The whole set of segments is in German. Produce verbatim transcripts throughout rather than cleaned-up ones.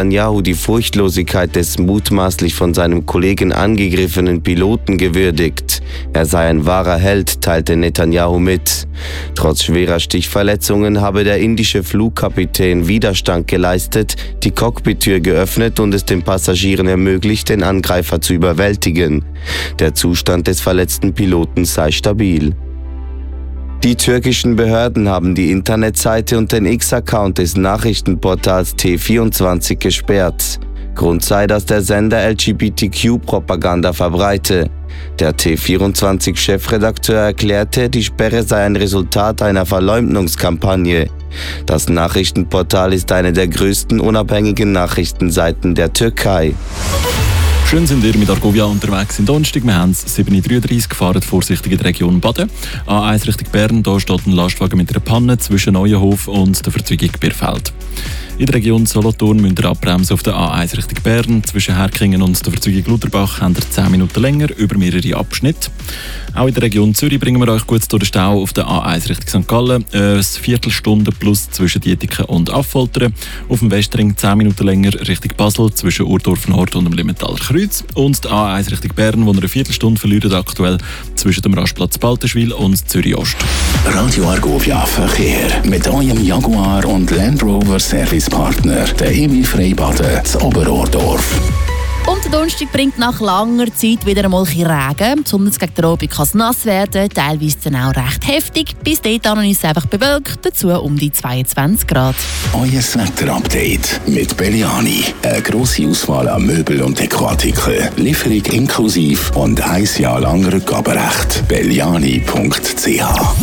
Netanyahu die Furchtlosigkeit des mutmaßlich von seinem Kollegen angegriffenen Piloten gewürdigt. Er sei ein wahrer Held, teilte Netanyahu mit. Trotz schwerer Stichverletzungen habe der indische Flugkapitän Widerstand geleistet, die Cockpittür geöffnet und es den Passagieren ermöglicht, den Angreifer zu überwältigen. Der Zustand des verletzten Piloten sei stabil. Die türkischen Behörden haben die Internetseite und den X-Account des Nachrichtenportals T vierundzwanzig gesperrt. Grund sei, dass der Sender L G B T Q-Propaganda verbreite. Der T vierundzwanzig-Chefredakteur erklärte, die Sperre sei ein Resultat einer Verleumdungskampagne. Das Nachrichtenportal ist eine der größten unabhängigen Nachrichtenseiten der Türkei. Schön sind ihr mit Argovia unterwegs in Donnerstag. Wir haben es sieben Uhr dreiunddreißig gefahren, vorsichtig in der Region Baden. A eins Richtung Bern, da steht ein Lastwagen mit einer Panne zwischen Neuenhof und der Verzweigung Birfeld. In der Region Solothurn müsst ihr abbremsen auf der A eins Richtung Bern. Zwischen Herkingen und der Verzweigung Lutherbach habt ihr zehn Minuten länger, über mehrere Abschnitte. Auch in der Region Zürich bringen wir euch gut durch den Stau auf der A eins Richtung Sankt Gallen. Äh, eine Viertelstunde plus zwischen Dietiken und Affoltern. Auf dem Westring zehn Minuten länger Richtung Basel zwischen Urdorf Nord und dem Limmentaler Kreuz. Und die A eins Richtung Bern, wo ihr eine Viertelstunde verliert aktuell zwischen dem Rastplatz Baltenschwil und Zürich Ost. Radio Argovia Verkehr mit eurem Jaguar und Land Rover Servicepartner, der Emil Freibaden zu Oberordorf. Und der Donnerstag bringt nach langer Zeit wieder einmal ein Regen. Besonders gegen den Abend kann es nass werden, teilweise dann auch recht heftig. Bis dahin ist es einfach bewölkt, dazu um die zweiundzwanzig Grad. Euer Wetter-Update mit Belliani. Eine grosse Auswahl an Möbel- und Dekoartikeln. Lieferung inklusive und ein Jahr lang Rückgaberecht. belliani punkt c h.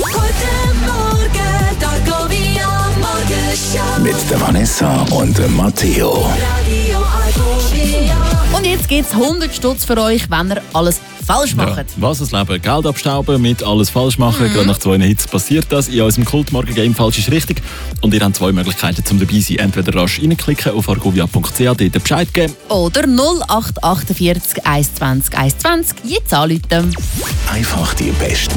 Mit der Vanessa und dem Matteo. Und jetzt gibt es hundert Stutz für euch, wenn ihr alles falsch macht. Ja, was das Leben? Geld abstauben mit alles falsch machen. Mhm. Gerade nach zwei Hits passiert das. In unserem Kultmorgen-Game «Falsch ist richtig». Und ihr habt zwei Möglichkeiten, um dabei zu sein. Entweder rasch reinklicken auf argovia punkt c h, dort Bescheid geben. Oder null acht acht vier eins zwanzig eins zwanzig jetzt anrufen. Einfach die besten